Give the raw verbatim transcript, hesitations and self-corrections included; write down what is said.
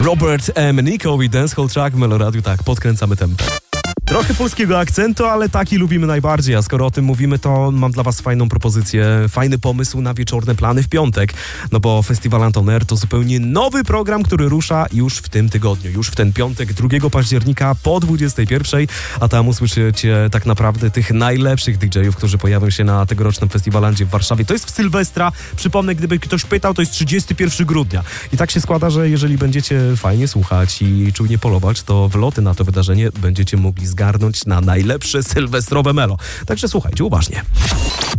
Robert M. Nico i Dancehall Track w Meloradiu, tak, podkręcamy tempo. Trochę polskiego akcentu, ale taki lubimy najbardziej, a skoro o tym mówimy, to mam dla was fajną propozycję, fajny pomysł na wieczorne plany w piątek, no bo Festiwal Anton Air to zupełnie nowy program, który rusza już w tym tygodniu, już w ten piątek, drugiego października po dwudziestej pierwszej, a tam usłyszycie tak naprawdę tych najlepszych didżejów, którzy pojawią się na tegorocznym Festiwalandzie w Warszawie. To jest w Sylwestra, przypomnę, gdyby ktoś pytał, to jest trzydziestego pierwszego grudnia. I tak się składa, że jeżeli będziecie fajnie słuchać i czujnie polować, to wloty na to wydarzenie będziecie mogli zgarnąć na najlepsze sylwestrowe melo. Także słuchajcie uważnie.